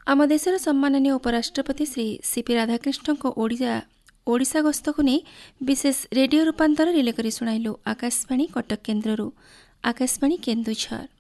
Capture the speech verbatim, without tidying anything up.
आम देशर सम्माननीय उपराष्ट्रपति श्री सीपी राधाकृष्ण ओडिशा ओडिशा गस्त को नहीं विशेष रेडियो रूपांतर रिले करी सुनाइलु। आकाशवाणी कटक केन्द्ररू। आकाशवाणी केन्दुझर।